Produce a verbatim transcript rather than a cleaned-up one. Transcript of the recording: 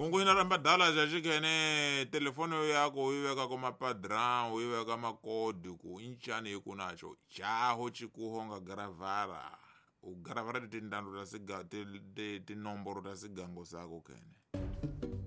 Kunguina ramba dala jajikene telefono yako uiweka kwa mapadran uiweka makodi ku inchani ikunacho chaho chikuhonga garavara ugaravara tindando tasiga tinomboro tasigango sako kene